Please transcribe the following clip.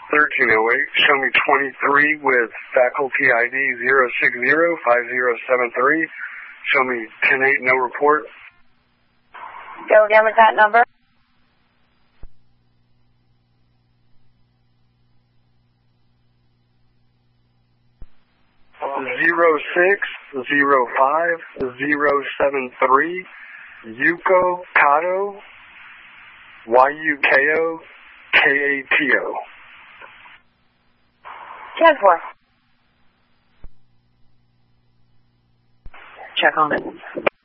1308. Show me 23 with faculty ID 0605073. Show me 10-8, no report. Go again with that number. 0605073. Yuko Kato. YUKO KATO. 10-4. Check on it.